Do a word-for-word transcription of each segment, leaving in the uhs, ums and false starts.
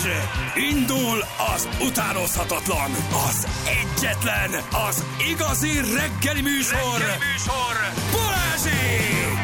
Indul az utánozhatatlan, az egyetlen, az igazi reggeli műsor, reggeli műsor. Balázsék!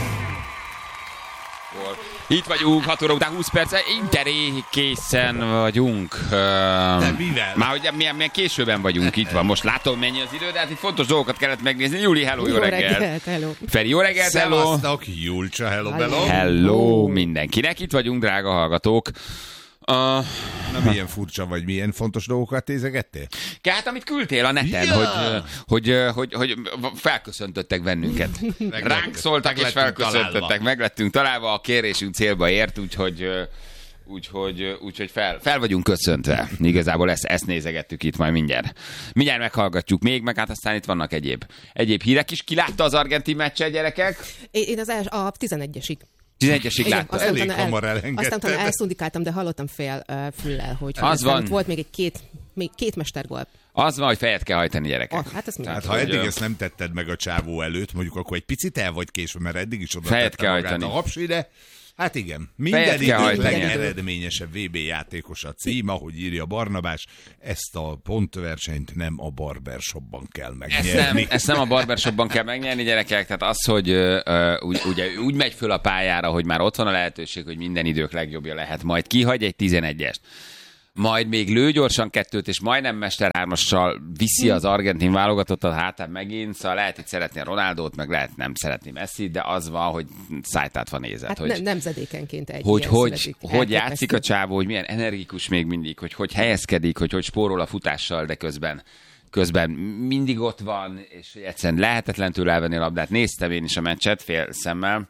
Itt vagyunk, hat óra után húsz perc, interé készen vagyunk. De mivel? Már hogy milyen, milyen későben vagyunk, itt van. Most látom, mennyi az idő, de hát itt fontos dolgokat kellett megnézni. Júli, hello, jó, jó reggel. reggelt, hello. Feri, jó reggelt, hello. Szevasztok, Julcsa, hello, hello. Hello mindenkinek, itt vagyunk, drága hallgatók. Uh, Na milyen furcsa vagy, milyen fontos dolgokat nézegettél? hát amit küldtél a neten, Ja. hogy, hogy, hogy, hogy felköszöntöttek bennünket. Ránk szóltak meg és lettünk felköszöntöttek. találva. Meg lettünk találva, a kérésünk célba ért, úgyhogy, úgyhogy, úgyhogy fel, fel vagyunk köszöntve. Igazából ezt, ezt nézegettük itt majd mindjárt. Mindjárt meghallgatjuk még, meg hát aztán itt vannak egyéb, egyéb hírek is. Ki látta az argentin meccset, gyerekek? Én, én az els, a tizenegyesig. tizenegyesig Igen, látta. aztán Elég utána hamar el, elengedted. aztán utána elszundikáltam, de hallottam fél uh, füllel, hogy Az aztán van. ott volt még egy két, még két mestergól. Az van, hogy fejet kell hajtani, gyerekek. Ah, hát ez Hát minden. ha eddig hogy, ezt nem tetted meg a csávó előtt, mondjuk akkor egy picit el vagy késve, mert eddig is oda Fejet tette kell magát hajtani. a hapsi, de hát igen, minden Fejet kell idők hajtani. legeredményesebb vé bé játékos a cím, ahogy írja Barnabás, ezt a pontversenyt nem a barbershopban kell Ezt nem, megnyerni. ezt nem a barbershopban kell megnyerni, gyerekek, tehát az, hogy uh, úgy, ugye, úgy megy föl a pályára, hogy már ott van a lehetőség, hogy minden idők legjobbja lehet, majd kihagy egy tizenegyest. Majd még lő gyorsan kettőt, és majdnem mester hármassal viszi az argentin válogatottat hátán megint, szóval lehet, hogy szeretni a Ronaldót, meg lehet nem szeretni Messit, de az van, hogy szájtát van nézett. Hát hogy... ne, nemzedékenként egy hogy ilyen hogy, születik. hogy játszik a Elképesztő. csávó, hogy milyen energikus még mindig, hogy hogy helyezkedik, hogy hogy spórol a futással, de közben közben mindig ott van, és hogy egyszerűen lehetetlen tőle elvenni a labdát. Néztem én is a meccset fél szemmel.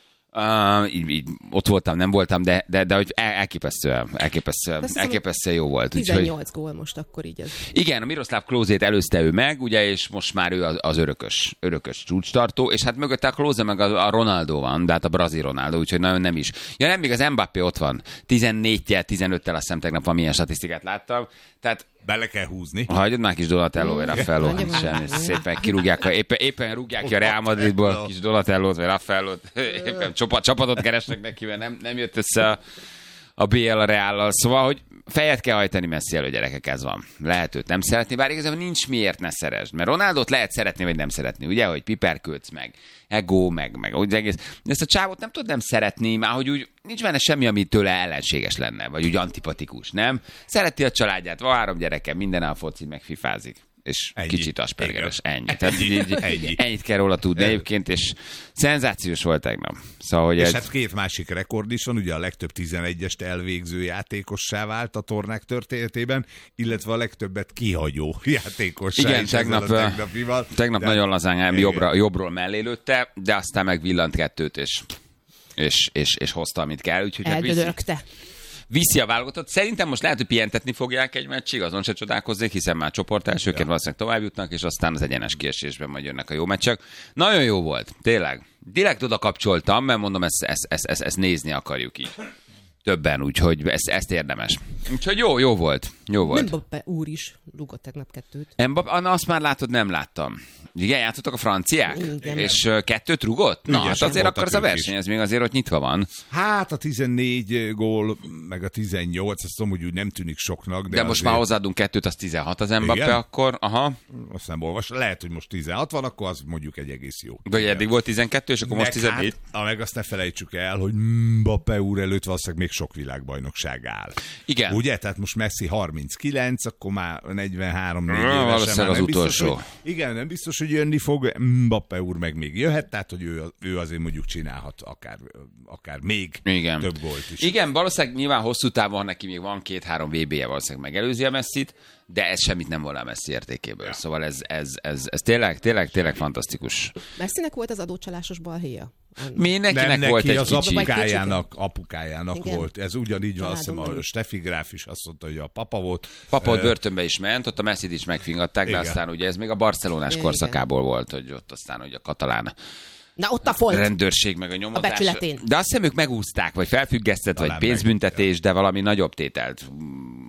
Uh, így, így, ott voltam, nem voltam, de, de, de hogy el, elképesztően, elképesztően, Azt hiszem, elképesztően jó volt. Úgyhogy, tizennyolc gól most akkor így ez. igen, a Miroslav Klózét előzte ő meg, ugye, és most már ő az, az örökös, örökös csúcstartó, és hát mögötte a Klóze meg a, a Ronaldo van, de hát a brazil Ronaldo, úgyhogy nagyon nem is. Ja nem, még az Mbappé ott van, tizennégyel, tizenöttel, azt hiszem tegnap van, milyen statisztikát láttam, tehát Bele kell húzni. hagyod már kis Donatello, vagy Raffaello, Hagyja már. sem, szépen kirúgják, éppen, éppen rúgják ki a Real Madridból kis Donatellót, vagy Raffaellót, éppen csapat, csapatot keresnek neki, mert nem, nem jött össze a, a bé el a Reállal. Szóval, hogy fejet kell hajtani Messi elő, gyerekek, ez van. Lehet őt nem szeretni, bár igazából nincs miért ne szeresd, mert Ronaldot lehet szeretni, vagy nem szeretni, ugye, hogy piperkölc meg, ego, meg, meg úgy egész. De ezt a csávot nem tud nem szeretni, már hogy úgy nincs benne semmi, ami tőle ellenséges lenne, vagy úgy antipatikus, nem? Szereti a családját, van három gyereke, minden a foci, meg fifázik. És Ennyi. kicsit aspergeres, Igen. ennyi. Tehát így, így, Ennyi. ennyit kell róla tudni egyébként, és szenzációs volt tegnap. Szóval, hogy És egy... hát két másik rekord is van, ugye a legtöbb tizenegyest elvégző játékossá vált a tornák történetében, illetve a legtöbbet kihagyó játékossá Igen, is tegnap, ezzel a tegnapival. tegnap De- nagyon lazán Igen. jobbra, jobbról mellé lőtte, de aztán megvillant kettőt, és, és, és, és hozta, amit kell. Úgyhogy hát viszi, Eldödörögte. viszi a válogatott. Szerintem most lehet, hogy pihentetni fogják egy meccsig, azon se csodálkozzék, hiszen már csoport elsőként ja. valószínűleg tovább jutnak, és aztán az egyenes kiesésben majd jönnek a jó meccsek. Nagyon jó volt, tényleg. Direkt oda kapcsoltam, mert mondom, ezt, ezt, ezt, ezt, ezt nézni akarjuk így. Többen, úgyhogy ezt, ezt érdemes. Úgyhogy jó, jó volt. Jó volt. Mbappé úr is rúgott tegnap kettőt. Mbappé, azt már látod, nem láttam. Igen, játszottak a franciák? Igen. És uh, kettőt rugott? Na, hát Ügyesek azért voltak akkor az a ők verseny, is. ez még azért ott nyitva van. Hát a tizennégy gól, meg a tizennyolc, azt tudom, hogy úgy nem tűnik soknak. De, De, most azért, már hozzáadunk kettőt, az tizenhat az Mbappé, Igen? akkor, aha. Azt nem olvas. Lehet, hogy most tizenhat van, akkor az mondjuk egy egész jó. Vagy eddig volt tizenkettő, és akkor most Meg tizennégy. Hát, meg azt ne felejtsük el, hogy Mbappé úr előtt valószínűleg még sok világbajnokság áll. Igen. Ugye? Tehát most Messi harminckilenc, akkor már negyvenhárom négy Ah, évesen. valószínűleg már az nem biztos, utolsó. hogy, igen, nem biztos, hogy jönni fog. Mbappé úr meg még jöhet, tehát hogy ő, ő azért mondjuk csinálhat akár, akár még Igen. több gólt is. Igen, valószínűleg nyilván hosszú távon, ha neki még van két-három vé bé-je, valószínűleg megelőzi a Messit, de ez semmit nem volna a Messi értékéből. Szóval ez, ez, ez, ez tényleg, tényleg, tényleg fantasztikus. Messinek volt az adócsalásos balhéja? Mi nekinek nem, neki volt egy az kicsi... apukájának, apukájának Igen. volt. Ez ugyanígy van, azt hiszem Családon a Steffi Gráf is azt mondta, hogy a papa volt. Papa ott Ö, börtönbe is ment, ott a Messit is megfingatták, de Igen. aztán ugye ez még a barcelonás Igen. korszakából volt, hogy ott aztán hogy a katalán Na ott a folt. rendőrség meg a nyomozás. A becsületén. De azt hiszem ők megúzták, vagy felfüggesztett, Talán vagy pénzbüntetés, de valami nagyobb tételt mm,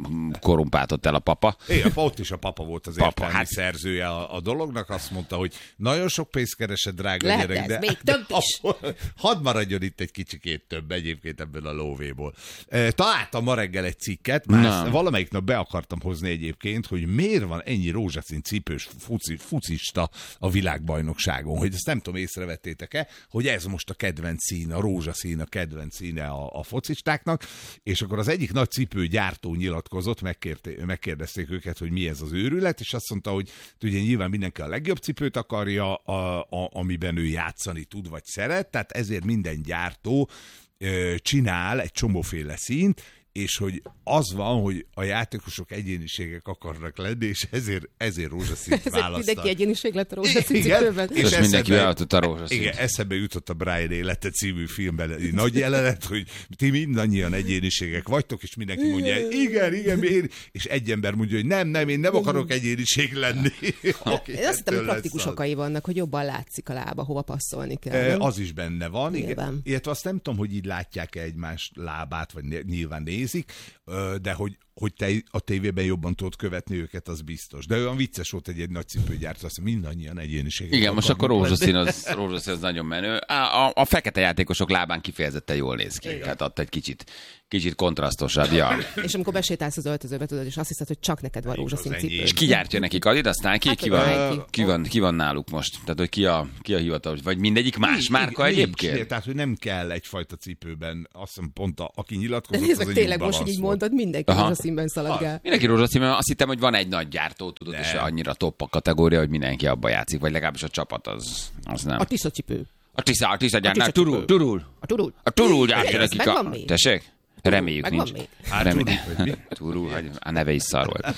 korrumpáltott el a papa. Igen, ott is a papa volt az Papa, értelmi hát- szerzője a, a dolognak. Azt mondta, hogy nagyon sok pénzt keresed, drága Lehet gyerek, ez, de, még de több is. abból- hadd maradjon itt egy kicsikét több egyébként ebből a lóvéból. E, találtam ma reggel egy cikket, már Na. ezt valamelyik nap be akartam hozni egyébként, hogy miért van ennyi rózsaszín cipős fuci, fucista a világbajnokságon, hogy ezt nem tudom, észrevettétek-e, hogy ez most a kedvenc szín, a rózsaszín a kedvenc színe a, a focistáknak, és akkor az egyik nagy cipőgyártó nyilatkozott, megkérté, megkérdezték őket, hogy mi ez az őrület, és azt mondta, hogy ugye nyilván mindenki a legjobb cipőt akarja, a, a, amiben ő játszani tud, vagy szeret, tehát ezért minden gyártó ö, csinál egy csomóféle színt, és hogy az van, hogy a játékosok egyéniségek akarnak lenni, és ezért, ezért rózsaszínt Ezért választanak. mindenki egyéniség lett a rózsaszín Igen, cipőben. és És mindenki eszembe- beadott a rózsaszínt. Igen, eszembe jutott a Brian Élete című filmben egy nagy jelenet, hogy ti mindannyian egyéniségek vagytok, és mindenki mondja, igen, igen, én, és egy ember mondja, hogy nem, nem, én nem akarok egyéniség lenni. Aki Én azt hittem, hogy ettől praktikus lesz az. okai vannak, hogy jobban látszik a lába, hova passzolni kell. E, nem? Az is benne van, igen. Nyilván. Illetve azt nem tudom, hogy így látják-e egymás lábát, vagy né- nyilván nézik, ö, de hogy, hogy te a tévében jobban tudod követni őket, az biztos. De olyan vicces volt egy, egy nagy cipőgyártó, azt mondja, mindannyian egyéniségek. Igen, most akkor akarnak rózsaszín lenni. az, rózsaszín az nagyon menő. A, a, a fekete játékosok lábán kifejezetten jól néz ki. Tehát ott egy kicsit, kicsit kontrasztosabb. Ja. És amikor besétálsz az öltözőbe, tudod, és azt hiszed, hogy csak neked van rózsaszín az enyém. cipő. És ki gyártja nekik Adidas, Nike? Hát, Ki vagy van, Nike. ki, van, ki van náluk most? Tehát, hogy ki a, ki a hivatalos? Vagy mindegyik más Nincs, márka nincs, egyébként? nincs, tehát, hogy nem kell egyfajta cipőben, azt hiszem pont a, aki De nyilatkozott, nézd az meg, egy tényleg jó most, hogy így balansz volt. mondod, mindenki Aha. rózsaszínben szaladgál. Mindenki rózsaszín, mert azt hittem, hogy van egy nagy gyártó, tudod, Nem. és annyira top a kategória, hogy mindenki abba játszik, vagy legalábbis a csapat az, az nem. A Tisza cipő. A Tisza, a Tisza gyártnál, Tisza Turul, cipő. Turul. A turul. A Turul gyártja Igen, ez nekik megvan a... még? Tessék? Reméljük Megvan nincs. még? Hát, Reméljük. Turul, vagy mi? Turul, hogy a neve is szar volt.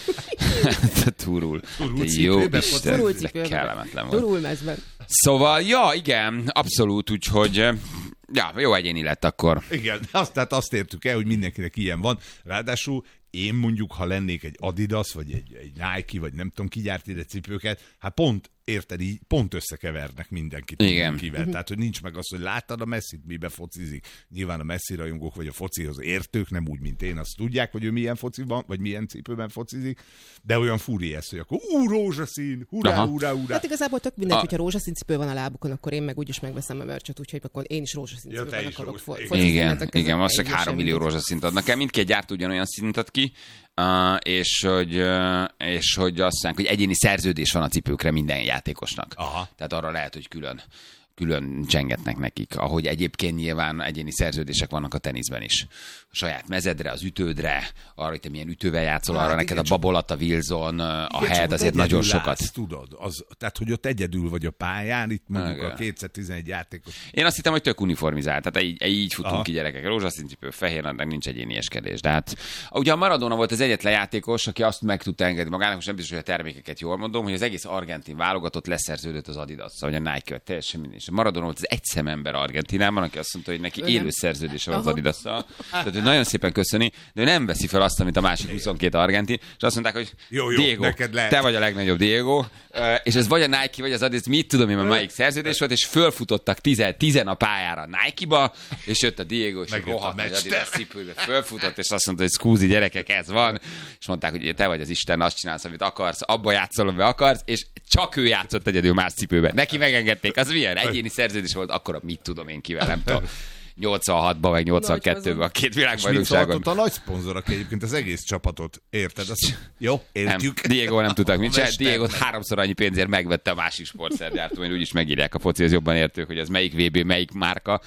Turul. Turul Te Jó cipőben Isten, Turul de cipőben. kellemetlen volt. Turul mezben. Szóval, ja, igen, abszolút, úgyhogy ja, jó egyéni lett akkor. Igen, azt, tehát azt értük el, hogy mindenkinek ilyen van. Ráadásul én mondjuk, ha lennék egy Adidas, vagy egy, egy Nike, vagy nem tudom, ki gyárt ide cipőket, hát pont, érted, így pont összekevernek mindenkit. Igen. Mindenkivel. Tehát, hogy nincs meg az, hogy láttad a Messit, mibe focizik. Nyilván a Messi rajongók, vagy a focihoz értők, nem úgy, mint én, azt tudják, hogy ő milyen fociban, vagy milyen cipőben focizik, de olyan furi ez, hogy akkor ú, rózsaszín, hurrá, Aha. hurrá, hurrá. Hát igazából tök mindegy, A- hogyha rózsaszín cipő van a lábukon, akkor én meg úgyis megveszem a mercset, úgyhogy akkor én is rózsaszín Ja, te cipőben is akarok rózs- fo- igen. focizni, Igen, hát akkor igen, ez az csak teljesen három millió mindegy. rózsaszint adnak el. Mindkét gyártó ugyanolyan szintet ad ki, uh, és, hogy, uh, és hogy azt mondják, hogy egyéni szerződés van a cipőkre minden játékosnak. Aha. Tehát arra lehet, hogy külön külön csengetnek nekik, ahogy egyébként nyilván egyéni szerződések vannak a teniszben is. A saját mezedre, az ütődre, arra, hogy te milyen ütővel játszol, Hát arra igen, neked a csak- babolat, a Wilson, a Igen, head csak azért ott nagyon egyedül sokat. állsz, tudod, az, tehát, hogy ott egyedül vagy a pályán, itt mondjuk Igen. a kétszáztizenegy játékos. Én azt hittem, hogy tök uniformizált, tehát így, így futunk Aha. ki gyerekek. Rózsaszín cipő, fehér nadrág, nincs egyénieskedés. De hát, ugye a Maradona volt az egyetlen játékos, aki azt meg tudta engedni magának, most nem biztos, hogy a termékeket jól mondom, hogy az egész argentin válogatott leszerződött az Adidas, vagy a Nike, teljesen mindegy. És a Maradona volt az egy szemember Argentinában, aki azt mondta, hogy neki Ő élő nem. szerződése van az Adidasszal. Tehát ő nagyon szépen köszöni, de ő nem veszi fel azt, amit a másik huszonkét argentin, és azt mondták, hogy Jó, jó, Diego, neked lehet. te vagy a legnagyobb Diego, Ö, és ez vagy a Nike, vagy az Adidas, mit tudom én, a melyik szerződés volt, és fölfutottak tizen, tizen a pályára a Nike-ba, és jött a Diego, és Megjött a rohadt nagy mester. Adidas cipőbe fölfutott, és azt mondta, hogy szkúzi gyerekek, ez van, és mondták, hogy te vagy az Isten, azt csinálsz, amit akarsz, abba játszol, amiben akarsz, és csak ő játszott egyedül más cipőben. Neki megengedték, az milyen egyéni szerződés volt, akkor mit tudom én kivel, nem tudom. nyolcvanhatban, meg nyolcvankettőben a két És mit világbajnokságon. szóltott a nagy szponzorok egyébként az egész csapatot, érted? Azt, jó, Nem, értjük. Diego nem tudtak mit A csinálni. mester Diego meg. háromszor annyi pénzért megvette a másik sportszergyártó, hogy úgyis megírják a focihoz, jobban értők, hogy ez melyik vé bé, melyik márka.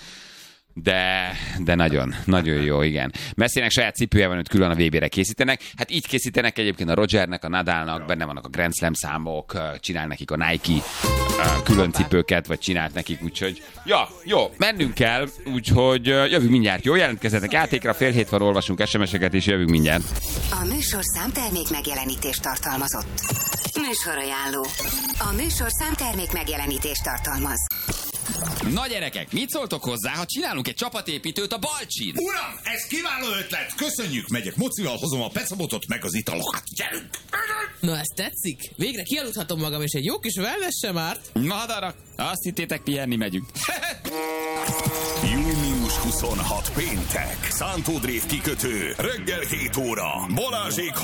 De, de nagyon, nagyon jó, igen. Messinek saját cipője van, őt külön a vé bére készítenek. Hát így készítenek egyébként a Rogernek, a Nadalnak, benne vannak a Grand Slam számok, csinál nekik a Nike külön cipőket, vagy csinált nekik, úgyhogy ja, jó, mennünk kell, úgyhogy jövünk mindjárt. Jó, jelentkezzetek játékra, fél hét van, olvasunk es em es-eket, és jövünk mindjárt. A műsorszám termék megjelenítést tartalmazott. Műsorajánló. A műsorszám termék megjelenítést tartalmaz. Na gyerekek, mit szóltok hozzá, ha csinálunk egy csapatépítőt a Balcsin? Uram, ez kiváló ötlet! Köszönjük! Megyek mocival, hozom a pecabotot, meg az italokat. Gyerünk! Na, ez tetszik? Végre kialudhatom magam, és egy jó kis wellness sem árt. Madarak, azt hittétek pihenni megyünk. június huszonhatodika péntek. Szántó Drév kikötő. Reggel hét óra. Balázsék